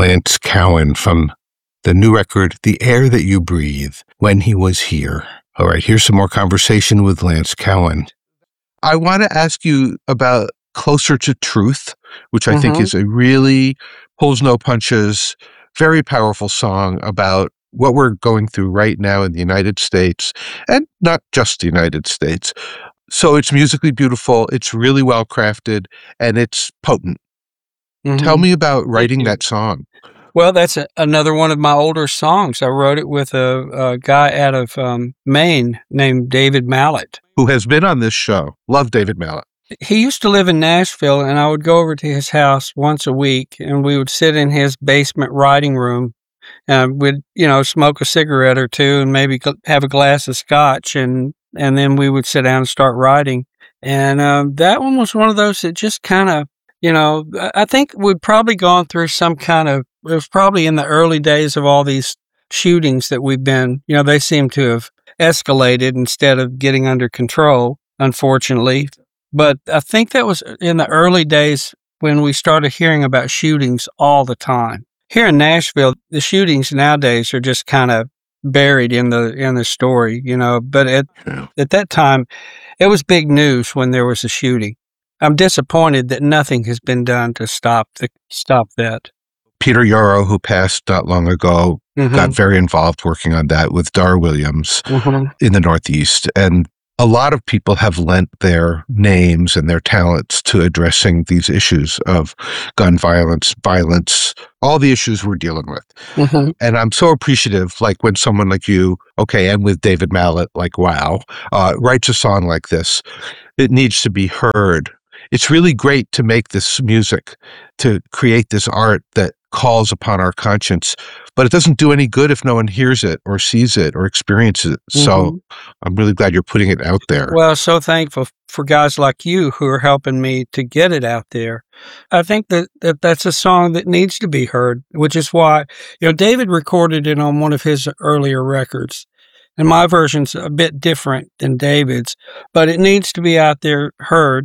Lance Cowan from the new record, The Air That You Breathe, When He Was Here. All right, here's some more conversation with Lance Cowan. I want to ask you about Closer to Truth, which I think is a really pulls no punches, very powerful song about what we're going through right now in the United States, and not just the United States. So it's musically beautiful, it's really well crafted, and it's potent. Tell me about writing that song. Well, that's another one of my older songs. I wrote it with a guy out of Maine named David Mallet, who has been on this show. Love David Mallet. He used to live in Nashville, and I would go over to his house once a week, and we would sit in his basement writing room, and we'd, smoke a cigarette or two and maybe have a glass of scotch, and then we would sit down and start writing. And that one was one of those that just kind of, I think we'd probably gone through some kind of, it was probably in the early days of all these shootings that we've been, they seem to have escalated instead of getting under control, unfortunately. But I think that was in the early days when we started hearing about shootings all the time. Here in Nashville, the shootings nowadays are just kind of buried in the story, but at that time, it was big news when there was a shooting. I'm disappointed that nothing has been done to stop that. Peter Yarrow, who passed not long ago, got very involved working on that with Dar Williams in the Northeast. And a lot of people have lent their names and their talents to addressing these issues of gun violence, all the issues we're dealing with. And I'm so appreciative, like when someone like you, and with David Mallet, like, wow, writes a song like this. It needs to be heard. It's really great to make this music, to create this art that calls upon our conscience, but it doesn't do any good if no one hears it or sees it or experiences it. So I'm really glad you're putting it out there. Well, so thankful for guys like you who are helping me to get it out there. I think that's a song that needs to be heard, which is why, David recorded it on one of his earlier records. And my version's a bit different than David's, but it needs to be out there heard.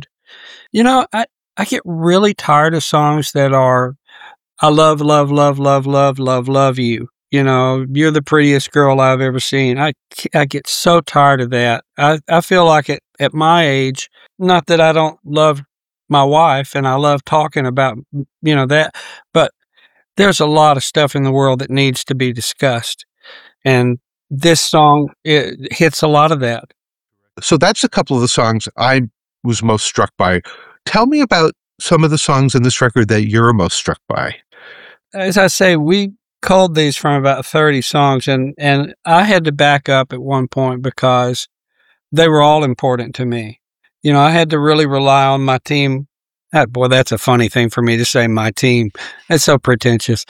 I get really tired of songs that are, I love, love, love, love, love, love, love you. You're the prettiest girl I've ever seen. I get so tired of that. I feel like at my age, not that I don't love my wife and I love talking about, that, but there's a lot of stuff in the world that needs to be discussed. And this song, it hits a lot of that. So that's a couple of the songs I was most struck by. Tell me about some of the songs in this record that you're most struck by. As I say, we culled these from about 30 songs, and I had to back up at one point because they were all important to me. I had to really rely on my team. Boy, that's a funny thing for me to say, my team. It's so pretentious.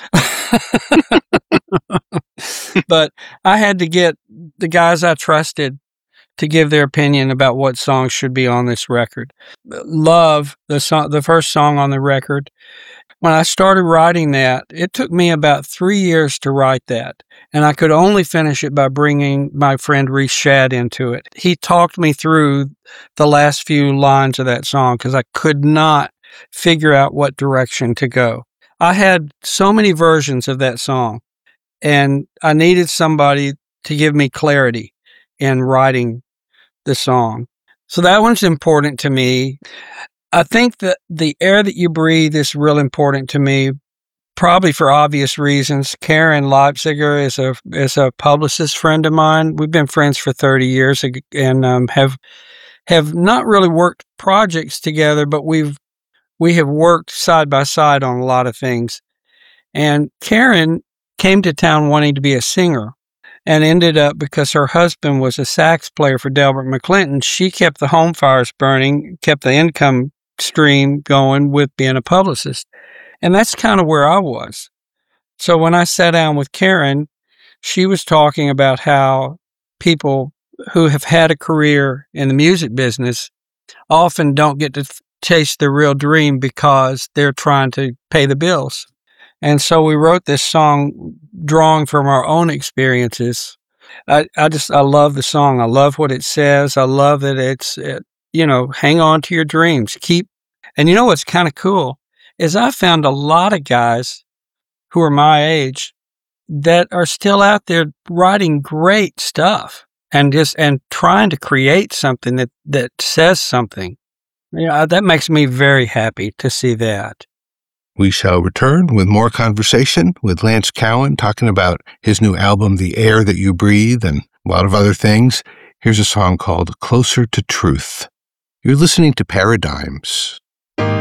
But I had to get the guys I trusted to give their opinion about what songs should be on this record. Love, the first song on the record. When I started writing that, it took me about 3 years to write that. And I could only finish it by bringing my friend Reese Shad into it. He talked me through the last few lines of that song because I could not figure out what direction to go. I had so many versions of that song, and I needed somebody to give me clarity in writing the song. So that one's important to me. I think that The Air That You Breathe is real important to me, probably for obvious reasons. Karen Leipziger is a publicist friend of mine. We've been friends for 30 years and have not really worked projects together, but we have worked side by side on a lot of things. And Karen came to town wanting to be a singer, and ended up, because her husband was a sax player for Delbert McClinton, she kept the home fires burning, kept the income stream going with being a publicist. And that's kind of where I was. So when I sat down with Karen, she was talking about how people who have had a career in the music business often don't get to chase their real dream because they're trying to pay the bills. And so we wrote this song drawing from our own experiences. I love the song. I love what it says. I love that it's, hang on to your dreams. And what's kind of cool is I found a lot of guys who are my age that are still out there writing great stuff and trying to create something that says something. That makes me very happy to see that. We shall return with more conversation with Lance Cowan talking about his new album, The Air That You Breathe, and a lot of other things. Here's a song called Closer to Truth. You're listening to Paradigms.